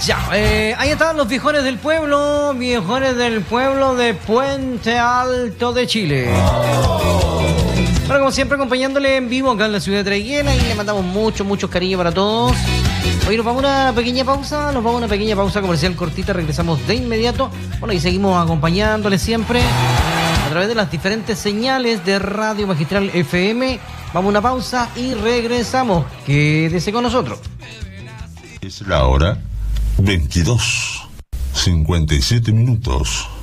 Ya, ahí están los viejones del pueblo de Puente Alto de Chile. Bueno, como siempre, acompañándole en vivo acá en la ciudad de Traiguela y le mandamos mucho cariño para todos. Hoy nos vamos a una pequeña pausa comercial cortita, regresamos de inmediato. Bueno, y seguimos acompañándole siempre a través de las diferentes señales de Radio Magistral FM. Vamos a una pausa y regresamos. Quédese con nosotros. Es la hora 22:57.